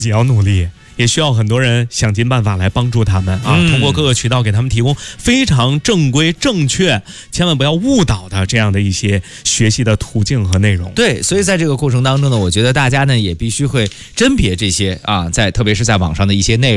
也要努力，也需要很多人想尽办法来帮助他们啊，通过各个渠道给他们提供非常正规正确，千万不要误导的这样的一些学习的途径和内容。 对，所以在这个过程当中呢，我觉得大家呢也必须会甄别这些啊，特别是在网上的一些内容。